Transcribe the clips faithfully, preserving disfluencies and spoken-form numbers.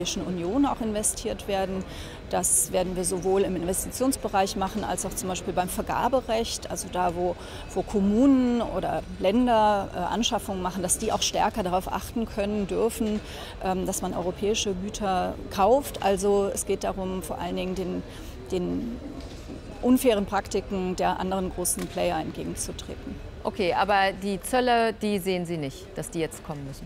Europäischen Union auch investiert werden. Das werden wir sowohl im Investitionsbereich machen, als auch zum Beispiel beim Vergaberecht, also da, wo, wo Kommunen oder Länder äh, Anschaffungen machen, dass die auch stärker darauf achten können, dürfen, ähm, dass man europäische Güter kauft. Also es geht darum, vor allen Dingen den, den unfairen Praktiken der anderen großen Player entgegenzutreten. Okay, aber die Zölle, die sehen Sie nicht, dass die jetzt kommen müssen?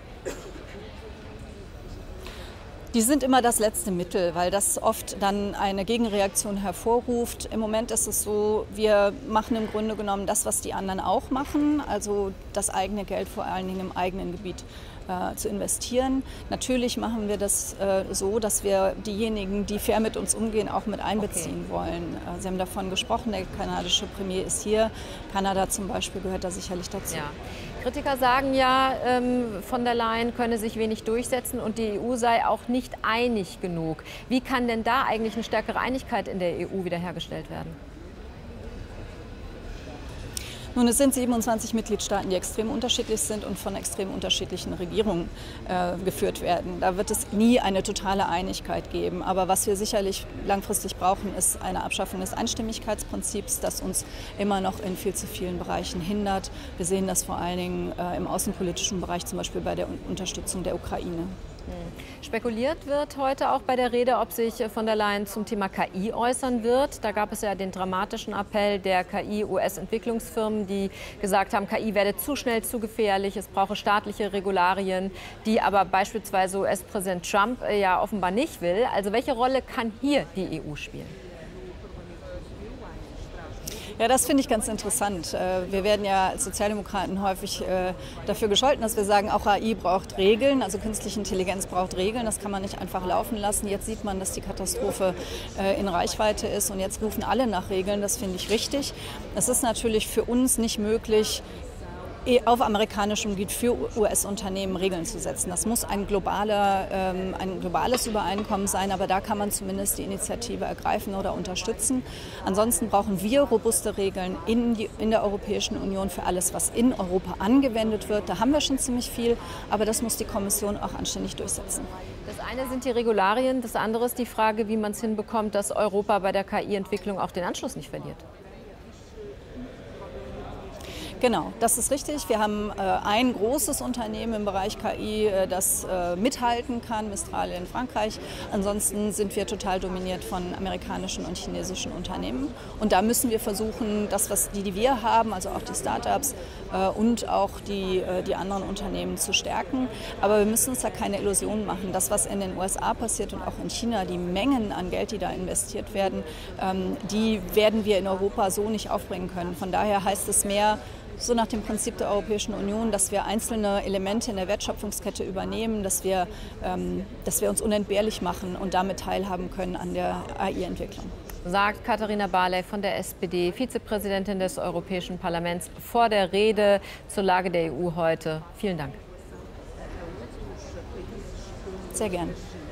Die sind immer das letzte Mittel, weil das oft dann eine Gegenreaktion hervorruft. Im Moment ist es so, wir machen im Grunde genommen das, was die anderen auch machen, also das eigene Geld vor allen Dingen im eigenen Gebiet äh, zu investieren. Natürlich machen wir das äh, so, dass wir diejenigen, die fair mit uns umgehen, auch mit einbeziehen okay. wollen. Äh, Sie haben davon gesprochen, der kanadische Premier ist hier. Kanada zum Beispiel gehört da sicherlich dazu. Ja. Kritiker sagen ja, ähm, von der Leyen könne sich wenig durchsetzen und die E U sei auch nicht einig genug. Wie kann denn da eigentlich eine stärkere Einigkeit in der E U wiederhergestellt werden? Nun, es sind siebenundzwanzig Mitgliedstaaten, die extrem unterschiedlich sind und von extrem unterschiedlichen Regierungen äh, geführt werden. Da wird es nie eine totale Einigkeit geben. Aber was wir sicherlich langfristig brauchen, ist eine Abschaffung des Einstimmigkeitsprinzips, das uns immer noch in viel zu vielen Bereichen hindert. Wir sehen das vor allen Dingen äh, im außenpolitischen Bereich, zum Beispiel bei der Unterstützung der Ukraine. Spekuliert wird heute auch bei der Rede, ob sich von der Leyen zum Thema K I äußern wird. Da gab es ja den dramatischen Appell der K I-U S-Entwicklungsfirmen, die gesagt haben, K I werde zu schnell, zu gefährlich, es brauche staatliche Regularien, die aber beispielsweise U S-Präsident Trump ja offenbar nicht will. Also welche Rolle kann hier die E U spielen? Ja, das finde ich ganz interessant. Wir werden ja als Sozialdemokraten häufig dafür gescholten, dass wir sagen, auch A I braucht Regeln, also künstliche Intelligenz braucht Regeln, das kann man nicht einfach laufen lassen. Jetzt sieht man, dass die Katastrophe in Reichweite ist und jetzt rufen alle nach Regeln, das finde ich richtig. Es ist natürlich für uns nicht möglich, auf amerikanischem Gebiet für U S-Unternehmen Regeln zu setzen. Das muss ein, globaler, ähm, ein globales Übereinkommen sein, aber da kann man zumindest die Initiative ergreifen oder unterstützen. Ansonsten brauchen wir robuste Regeln in, die, in der Europäischen Union für alles, was in Europa angewendet wird. Da haben wir schon ziemlich viel, aber das muss die Kommission auch anständig durchsetzen. Das eine sind die Regularien, das andere ist die Frage, wie man es hinbekommt, dass Europa bei der K I-Entwicklung auch den Anschluss nicht verliert. Genau, das ist richtig. Wir haben äh, ein großes Unternehmen im Bereich K I, äh, das äh, mithalten kann, Mistral in Frankreich. Ansonsten sind wir total dominiert von amerikanischen und chinesischen Unternehmen. Und da müssen wir versuchen, das, was die, die wir haben, also auch die Start-ups äh, und auch die, äh, die anderen Unternehmen zu stärken. Aber wir müssen uns da keine Illusionen machen. Das, was in den U S A passiert und auch in China, die Mengen an Geld, die da investiert werden, ähm, die werden wir in Europa so nicht aufbringen können. Von daher heißt es mehr, so nach dem Prinzip der Europäischen Union, dass wir einzelne Elemente in der Wertschöpfungskette übernehmen, dass wir, ähm, dass wir uns unentbehrlich machen und damit teilhaben können an der A I-Entwicklung. Sagt Katharina Barley von der S P D, Vizepräsidentin des Europäischen Parlaments, vor der Rede zur Lage der E U heute. Vielen Dank. Sehr gern.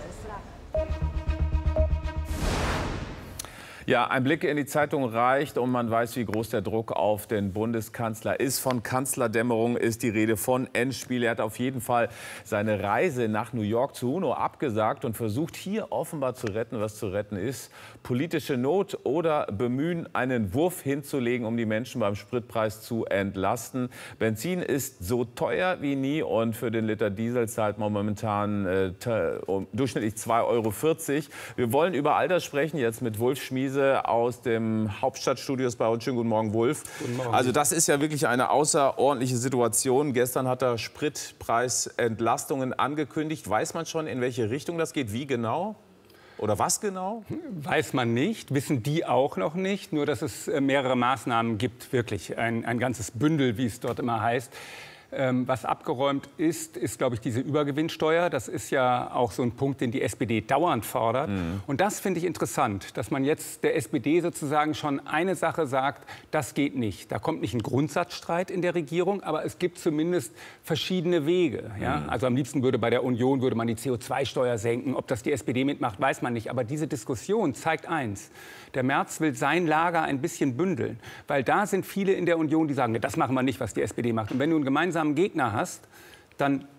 Ja, ein Blick in die Zeitung reicht und man weiß, wie groß der Druck auf den Bundeskanzler ist. Von Kanzlerdämmerung ist die Rede, von Endspiel. Er hat auf jeden Fall seine Reise nach New York zu UNO abgesagt und versucht hier offenbar zu retten, was zu retten ist. Politische Not oder Bemühen, einen Wurf hinzulegen, um die Menschen beim Spritpreis zu entlasten. Benzin ist so teuer wie nie und für den Liter Diesel zahlt man momentan äh, durchschnittlich zwei Euro vierzig. Wir wollen über all das sprechen jetzt mit Wulf Schmiese aus dem Hauptstadtstudios bei uns. Schönen guten Morgen, Wulf. Guten Morgen. Also das ist ja wirklich eine außerordentliche Situation. Gestern hat er Spritpreisentlastungen angekündigt. Weiß man schon, in welche Richtung das geht? Wie genau? Oder was genau? Weiß man nicht, wissen die auch noch nicht. Nur, dass es mehrere Maßnahmen gibt, wirklich ein, ein ganzes Bündel, wie es dort immer heißt. Ähm, was abgeräumt ist, ist, glaube ich, diese Übergewinnsteuer. Das ist ja auch so ein Punkt, den die S P D dauernd fordert. Mhm. Und das finde ich interessant, dass man jetzt der S P D sozusagen schon eine Sache sagt, das geht nicht. Da kommt nicht ein Grundsatzstreit in der Regierung, aber es gibt zumindest verschiedene Wege. Ja? Mhm. Also am liebsten würde bei der Union würde man die C O zwei Steuer senken. Ob das die S P D mitmacht, weiß man nicht. Aber diese Diskussion zeigt eins. Der Merz will sein Lager ein bisschen bündeln. Weil da sind viele in der Union, die sagen, das machen wir nicht, was die S P D macht. Und wenn du einen gemeinsamen Gegner hast, dann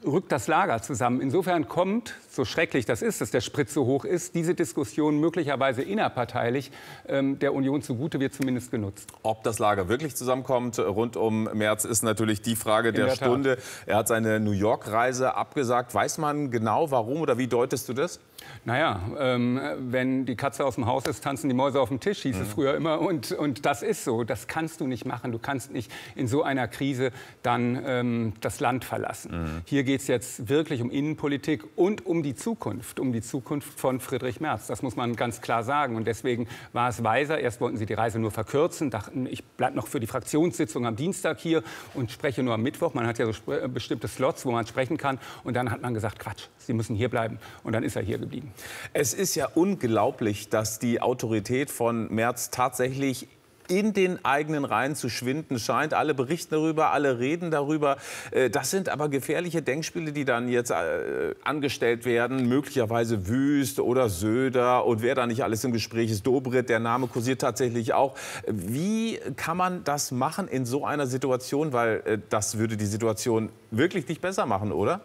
rückt das Lager zusammen. Insofern kommt, so schrecklich das ist, dass der Sprit so hoch ist, diese Diskussion möglicherweise innerparteilich ähm, der Union zugute, wird zumindest genutzt. Ob das Lager wirklich zusammenkommt rund um Merz, ist natürlich die Frage der, der Stunde. Er hat seine New York-Reise abgesagt. Weiß man genau, warum oder wie deutest du das? Naja, ähm, wenn die Katze aus dem Haus ist, tanzen die Mäuse auf dem Tisch, hieß mhm. es früher immer. Und, und das ist so. Das kannst du nicht machen. Du kannst nicht in so einer Krise dann ähm, das Land verlassen. Mhm. Hier geht es jetzt wirklich um Innenpolitik und um die Zukunft, um die Zukunft von Friedrich Merz. Das muss man ganz klar sagen. Und deswegen war es weiser. Erst wollten sie die Reise nur verkürzen, dachten, ich bleibe noch für die Fraktionssitzung am Dienstag hier und spreche nur am Mittwoch. Man hat ja so bestimmte Slots, wo man sprechen kann. Und dann hat man gesagt, Quatsch, Sie müssen hier bleiben. Und dann ist er hier geblieben. Es ist ja unglaublich, dass die Autorität von Merz tatsächlich in den eigenen Reihen zu schwinden scheint. Alle berichten darüber, alle reden darüber. Das sind aber gefährliche Denkspiele, die dann jetzt angestellt werden. Möglicherweise Wüst oder Söder und wer da nicht alles im Gespräch ist. Dobrindt, der Name kursiert tatsächlich auch. Wie kann man das machen in so einer Situation? Weil das würde die Situation wirklich nicht besser machen, oder?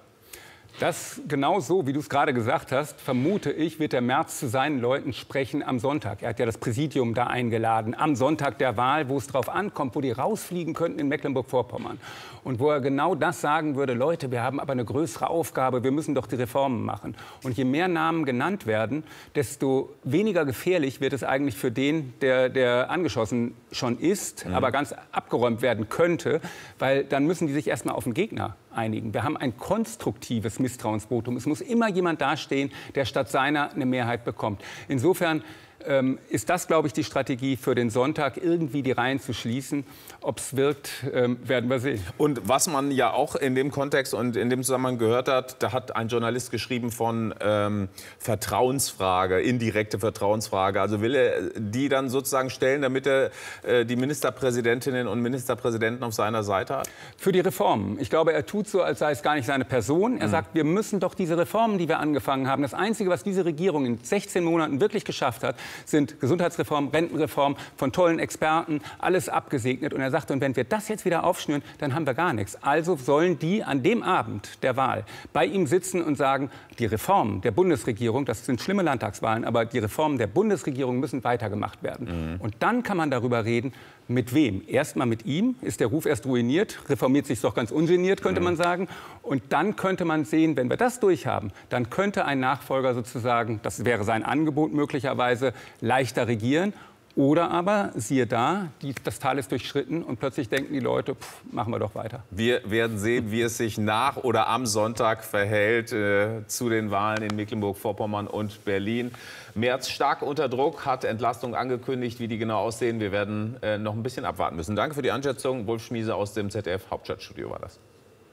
Das genau so, wie du es gerade gesagt hast, vermute ich, wird der Merz zu seinen Leuten sprechen am Sonntag. Er hat ja das Präsidium da eingeladen, am Sonntag der Wahl, wo es drauf ankommt, wo die rausfliegen könnten in Mecklenburg-Vorpommern. Und wo er genau das sagen würde, Leute, wir haben aber eine größere Aufgabe, wir müssen doch die Reformen machen. Und je mehr Namen genannt werden, desto weniger gefährlich wird es eigentlich für den, der, der angeschossen schon ist, mhm. aber ganz abgeräumt werden könnte, weil dann müssen die sich erst mal auf den Gegner einigen. Wir haben ein konstruktives Misstrauensvotum. Es muss immer jemand dastehen, der statt seiner eine Mehrheit bekommt. Insofern ähm, ist das, glaube ich, die Strategie für den Sonntag, irgendwie die Reihen zu schließen. Ob es wirkt, ähm, werden wir sehen. Und was man ja auch in dem Kontext und in dem Zusammenhang gehört hat, da hat ein Journalist geschrieben von ähm, Vertrauensfrage, indirekte Vertrauensfrage. Also will er die dann sozusagen stellen, damit er äh, die Ministerpräsidentinnen und Ministerpräsidenten auf seiner Seite hat? Für die Reformen. Ich glaube, er tut so, als sei es gar nicht seine Person. Er mhm. sagt, wir müssen doch diese Reformen, die wir angefangen haben. Das Einzige, was diese Regierung in sechzehn Monaten wirklich geschafft hat, sind Gesundheitsreform, Rentenreform von tollen Experten, alles abgesegnet. Und er sagte, und wenn wir das jetzt wieder aufschnüren, dann haben wir gar nichts. Also sollen die an dem Abend der Wahl bei ihm sitzen und sagen, die Reformen der Bundesregierung, das sind schlimme Landtagswahlen, aber die Reformen der Bundesregierung müssen weitergemacht werden. Mhm. Und dann kann man darüber reden, mit wem? Erstmal mit ihm, ist der Ruf erst ruiniert, reformiert sich doch ganz ungeniert, könnte mhm. man sagen. Und dann könnte man sehen, wenn wir das durchhaben, dann könnte ein Nachfolger sozusagen, das wäre sein Angebot möglicherweise, leichter regieren. Oder aber, siehe da, die, das Tal ist durchschritten und plötzlich denken die Leute, pff, machen wir doch weiter. Wir werden sehen, wie es sich nach oder am Sonntag verhält äh, zu den Wahlen in Mecklenburg-Vorpommern und Berlin. Merz stark unter Druck, hat Entlastung angekündigt. Wie die genau aussehen, wir werden äh, noch ein bisschen abwarten müssen. Danke für die Einschätzung. Wolf Schmiese aus dem Z D F-Hauptstadtstudio war das.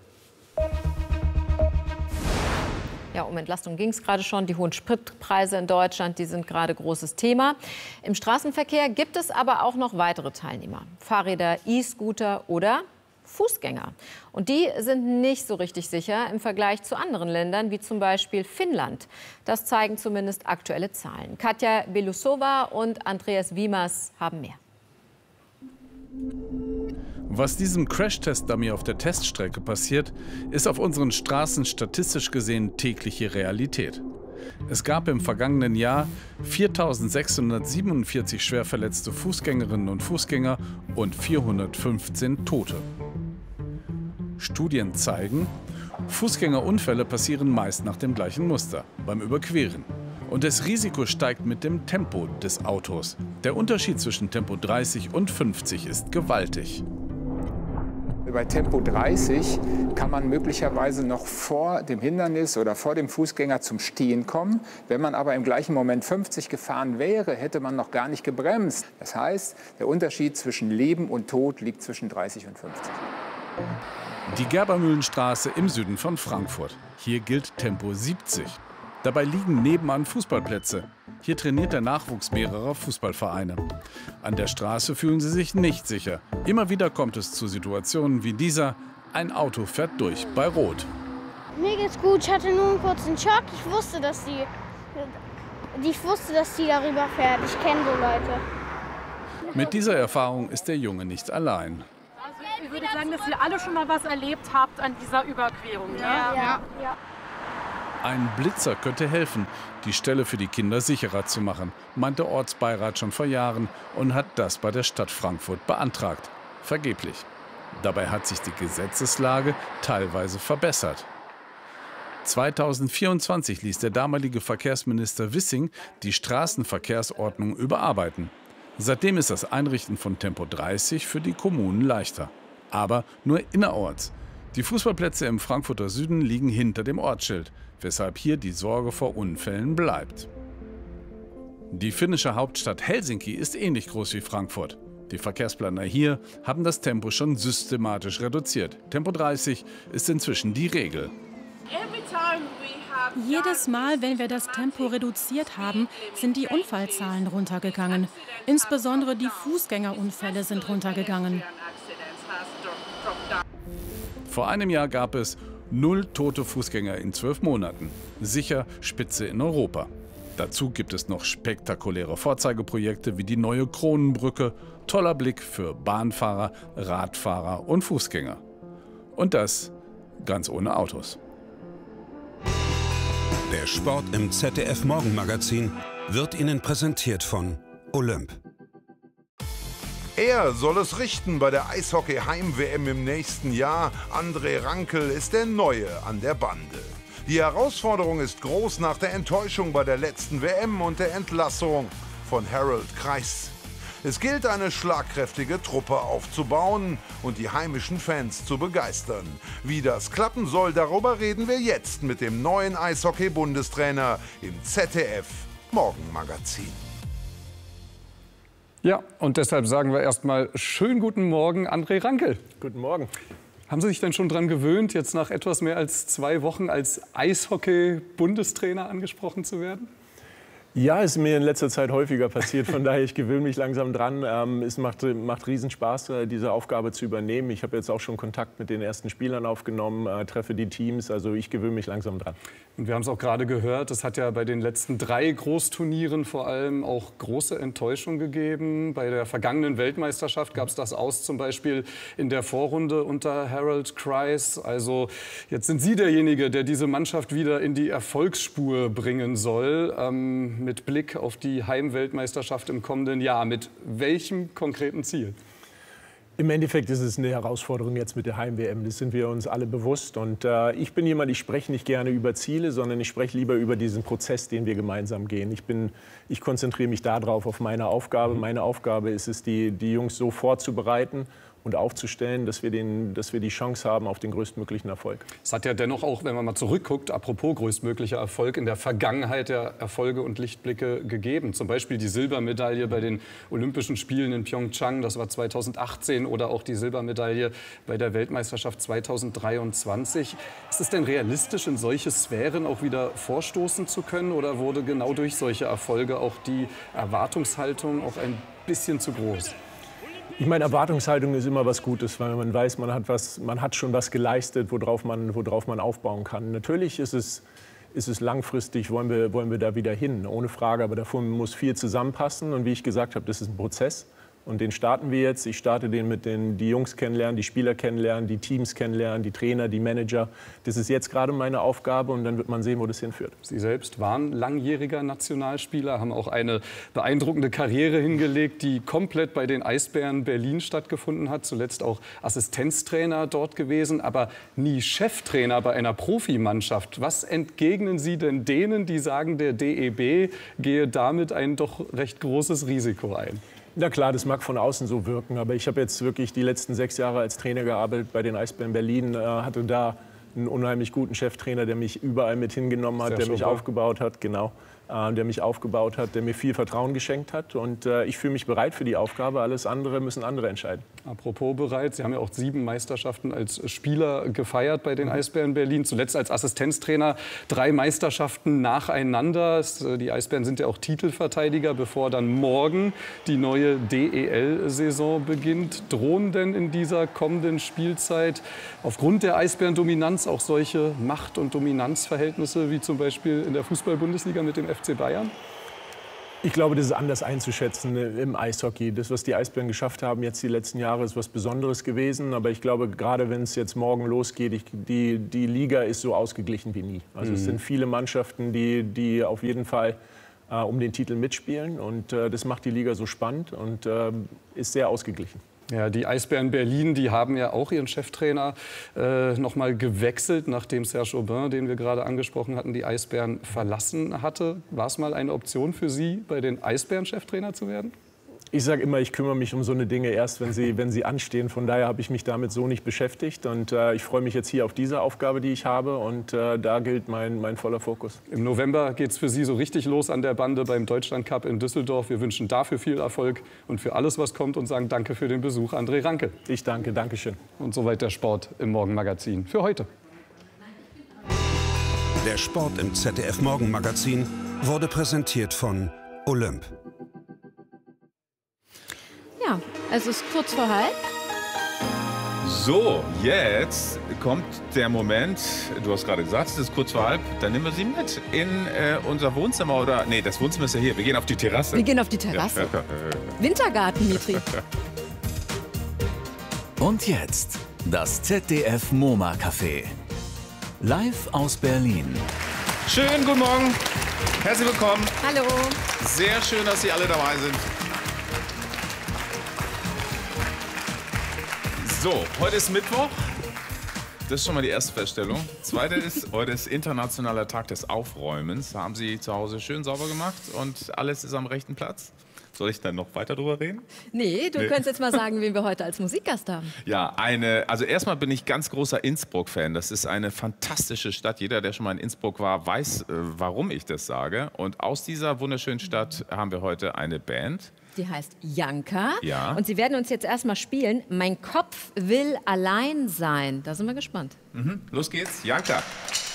Ja, um Entlastung ging es gerade schon. Die hohen Spritpreise in Deutschland, die sind gerade großes Thema. Im Straßenverkehr gibt es aber auch noch weitere Teilnehmer. Fahrräder, E-Scooter oder Fußgänger. Und die sind nicht so richtig sicher im Vergleich zu anderen Ländern, wie zum Beispiel Finnland. Das zeigen zumindest aktuelle Zahlen. Katja Belousova und Andreas Wiemers haben mehr. Was diesem Crashtest-Dummy auf der Teststrecke passiert, ist auf unseren Straßen statistisch gesehen tägliche Realität. Es gab im vergangenen Jahr viertausendsechshundertsiebenundvierzig schwer verletzte Fußgängerinnen und Fußgänger und vierhundertfünfzehn Tote. Studien zeigen, Fußgängerunfälle passieren meist nach dem gleichen Muster, beim Überqueren. Und das Risiko steigt mit dem Tempo des Autos. Der Unterschied zwischen Tempo dreißig und fünfzig ist gewaltig. Bei Tempo dreißig kann man möglicherweise noch vor dem Hindernis oder vor dem Fußgänger zum Stehen kommen. Wenn man aber im gleichen Moment fünfzig gefahren wäre, hätte man noch gar nicht gebremst. Das heißt, der Unterschied zwischen Leben und Tod liegt zwischen dreißig und fünfzig. Die Gerbermühlenstraße im Süden von Frankfurt. Hier gilt Tempo siebzig. Dabei liegen nebenan Fußballplätze. Hier trainiert der Nachwuchs mehrerer Fußballvereine. An der Straße fühlen sie sich nicht sicher. Immer wieder kommt es zu Situationen wie dieser. Ein Auto fährt durch bei Rot. Mir geht's gut, ich hatte nur einen kurzen Schock. Ich wusste, dass die, ich wusste, dass die darüber fährt. Ich kenne so Leute. Mit dieser Erfahrung ist der Junge nicht allein. Ihr würdet sagen, dass ihr alle schon mal was erlebt habt an dieser Überquerung, ne? Ja. Ja. Ja. Ein Blitzer könnte helfen, die Stelle für die Kinder sicherer zu machen, meint der Ortsbeirat schon vor Jahren und hat das bei der Stadt Frankfurt beantragt. Vergeblich. Dabei hat sich die Gesetzeslage teilweise verbessert. zweitausendvierundzwanzig ließ der damalige Verkehrsminister Wissing die Straßenverkehrsordnung überarbeiten. Seitdem ist das Einrichten von Tempo dreißig für die Kommunen leichter. Aber nur innerorts. Die Fußballplätze im Frankfurter Süden liegen hinter dem Ortsschild, weshalb hier die Sorge vor Unfällen bleibt. Die finnische Hauptstadt Helsinki ist ähnlich groß wie Frankfurt. Die Verkehrsplaner hier haben das Tempo schon systematisch reduziert. Tempo dreißig ist inzwischen die Regel. Jedes Mal, wenn wir das Tempo reduziert haben, sind die Unfallzahlen runtergegangen. Insbesondere die Fußgängerunfälle sind runtergegangen. Vor einem Jahr gab es null tote Fußgänger in zwölf Monaten. Sicher Spitze in Europa. Dazu gibt es noch spektakuläre Vorzeigeprojekte wie die neue Kronenbrücke. Toller Blick für Bahnfahrer, Radfahrer und Fußgänger. Und das ganz ohne Autos. Der Sport im Z D F Morgenmagazin wird Ihnen präsentiert von Olymp. Er soll es richten bei der Eishockey-Heim-W M im nächsten Jahr. André Rankel ist der Neue an der Bande. Die Herausforderung ist groß nach der Enttäuschung bei der letzten W M und der Entlassung von Harold Kreis. Es gilt, eine schlagkräftige Truppe aufzubauen und die heimischen Fans zu begeistern. Wie das klappen soll, darüber reden wir jetzt mit dem neuen Eishockey-Bundestrainer im Z D F Morgenmagazin. Ja, und deshalb sagen wir erstmal schönen guten Morgen, André Rankel. Guten Morgen. Haben Sie sich denn schon daran gewöhnt, jetzt nach etwas mehr als zwei Wochen als Eishockey-Bundestrainer angesprochen zu werden? Ja, ist mir in letzter Zeit häufiger passiert. Von daher, ich gewöhne mich langsam dran. Ähm, es macht, macht riesen Spaß, diese Aufgabe zu übernehmen. Ich habe jetzt auch schon Kontakt mit den ersten Spielern aufgenommen, äh, treffe die Teams. Also ich gewöhne mich langsam dran. Und wir haben es auch gerade gehört, es hat ja bei den letzten drei Großturnieren vor allem auch große Enttäuschung gegeben. Bei der vergangenen Weltmeisterschaft gab es das aus, zum Beispiel in der Vorrunde unter Harold Kreis. Also jetzt sind Sie derjenige, der diese Mannschaft wieder in die Erfolgsspur bringen soll. Ähm, mit Blick auf die Heimweltmeisterschaft im kommenden Jahr. Mit welchem konkreten Ziel? Im Endeffekt ist es eine Herausforderung jetzt mit der Heim-W M. Das sind wir uns alle bewusst. Und äh, ich bin jemand, ich spreche nicht gerne über Ziele, sondern ich spreche lieber über diesen Prozess, den wir gemeinsam gehen. Ich, bin, ich konzentriere mich darauf, auf meine Aufgabe. Meine Aufgabe ist es, die, die Jungs so vorzubereiten und aufzustellen, dass wir, den, dass wir die Chance haben auf den größtmöglichen Erfolg. Es hat ja dennoch auch, wenn man mal zurückguckt, apropos größtmöglicher Erfolg, in der Vergangenheit ja Erfolge und Lichtblicke gegeben. Zum Beispiel die Silbermedaille bei den Olympischen Spielen in Pyeongchang, das war zweitausendachtzehn, oder auch die Silbermedaille bei der Weltmeisterschaft zweitausenddreiundzwanzig. Ist es denn realistisch, in solche Sphären auch wieder vorstoßen zu können, oder wurde genau durch solche Erfolge auch die Erwartungshaltung auch ein bisschen zu groß? Ich meine, Erwartungshaltung ist immer was Gutes, weil man weiß, man hat, was, man hat schon was geleistet, worauf man, worauf man aufbauen kann. Natürlich ist es, ist es langfristig, wollen wir, wollen wir da wieder hin, ohne Frage. Aber davor muss viel zusammenpassen. Und wie ich gesagt habe, das ist ein Prozess. Und den starten wir jetzt. Ich starte den mit den die Jungs kennenlernen, die Spieler kennenlernen, die Teams kennenlernen, die Trainer, die Manager. Das ist jetzt gerade meine Aufgabe und dann wird man sehen, wo das hinführt. Sie selbst waren langjähriger Nationalspieler, haben auch eine beeindruckende Karriere hingelegt, die komplett bei den Eisbären Berlin stattgefunden hat. Zuletzt auch Assistenztrainer dort gewesen, aber nie Cheftrainer bei einer Profimannschaft. Was entgegnen Sie denn denen, die sagen, der D E B gehe damit ein doch recht großes Risiko ein? Na klar, das mag von außen so wirken, aber ich habe jetzt wirklich die letzten sechs Jahre als Trainer gearbeitet bei den Eisbären Berlin, äh, hatte da einen unheimlich guten Cheftrainer, der mich überall mit hingenommen hat, der mich aufgebaut hat, genau, äh, der mich aufgebaut hat, der mir viel Vertrauen geschenkt hat und äh, ich fühle mich bereit für die Aufgabe. Alles andere müssen andere entscheiden. Apropos bereit, Sie haben ja auch sieben Meisterschaften als Spieler gefeiert bei den Eisbären Berlin, zuletzt als Assistenztrainer drei Meisterschaften nacheinander. Die Eisbären sind ja auch Titelverteidiger, bevor dann morgen die neue D E L-Saison beginnt. Drohen denn in dieser kommenden Spielzeit aufgrund der Eisbären-Dominanz auch solche Macht- und Dominanzverhältnisse wie zum Beispiel in der Fußball-Bundesliga mit dem F C Bayern? Ich glaube, das ist anders einzuschätzen im Eishockey. Das, was die Eisbären geschafft haben jetzt die letzten Jahre, ist was Besonderes gewesen. Aber ich glaube, gerade wenn es jetzt morgen losgeht, ich, die, die Liga ist so ausgeglichen wie nie. Also mhm. es sind viele Mannschaften, die, die auf jeden Fall äh, um den Titel mitspielen. Und äh, das macht die Liga so spannend und äh, ist sehr ausgeglichen. Ja, die Eisbären Berlin, die haben ja auch ihren Cheftrainer äh, noch mal gewechselt, nachdem Serge Aubin, den wir gerade angesprochen hatten, die Eisbären verlassen hatte. War es mal eine Option für Sie, bei den Eisbären Cheftrainer zu werden? Ich sage immer, ich kümmere mich um so eine Dinge erst, wenn sie, wenn sie anstehen. Von daher habe ich mich damit so nicht beschäftigt. Und äh, ich freue mich jetzt hier auf diese Aufgabe, die ich habe. Und äh, da gilt mein, mein voller Fokus. Im November geht es für Sie so richtig los an der Bande beim Deutschland Cup in Düsseldorf. Wir wünschen dafür viel Erfolg und für alles, was kommt. Und sagen danke für den Besuch, André Rankel. Ich danke, danke schön. Und soweit der Sport im Morgenmagazin für heute. Der Sport im Z D F Morgenmagazin wurde präsentiert von Olymp. Ja, es ist kurz vor halb. So, jetzt kommt der Moment, du hast gerade gesagt, es ist kurz vor halb, dann nehmen wir Sie mit in äh, unser Wohnzimmer oder, nee, das Wohnzimmer ist ja hier, wir gehen auf die Terrasse. Wir gehen auf die Terrasse. Ja, ja, ja. Wintergarten, Mitri. Und jetzt das Z D F MoMA Café. Live aus Berlin. Schönen guten Morgen, herzlich willkommen. Hallo. Sehr schön, dass Sie alle dabei sind. So, heute ist Mittwoch. Das ist schon mal die erste Feststellung. Zweite ist, heute ist internationaler Tag des Aufräumens. Haben Sie zu Hause schön sauber gemacht und alles ist am rechten Platz? Soll ich dann noch weiter drüber reden? Nee, du nee. könntest jetzt mal sagen, wen wir heute als Musikgast haben. Ja, eine, also erstmal bin ich ganz großer Innsbruck-Fan. Das ist eine fantastische Stadt. Jeder, der schon mal in Innsbruck war, weiß, äh, warum ich das sage. Und aus dieser wunderschönen Stadt haben wir heute eine Band. Die heißt Janka. Ja. Und sie werden uns jetzt erstmal spielen. Mein Kopf will allein sein. Da sind wir gespannt. Mhm. Los geht's, Janka.